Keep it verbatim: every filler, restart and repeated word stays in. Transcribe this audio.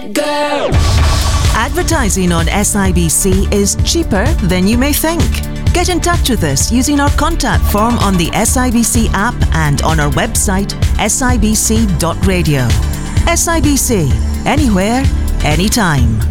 it, girl. Advertising on S I B C is cheaper than you may think. Get in touch with us using our contact form on the S I B C app and on our website s i b c dot radio. S I B C, anywhere, anytime.